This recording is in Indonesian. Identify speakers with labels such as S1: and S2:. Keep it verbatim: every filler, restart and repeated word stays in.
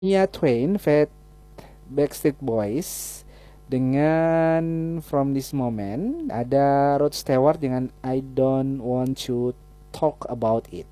S1: Shania Twain, Fat Backstreet Boys dengan From This Moment, ada Rod Stewart dengan I Don't Want to Talk About It.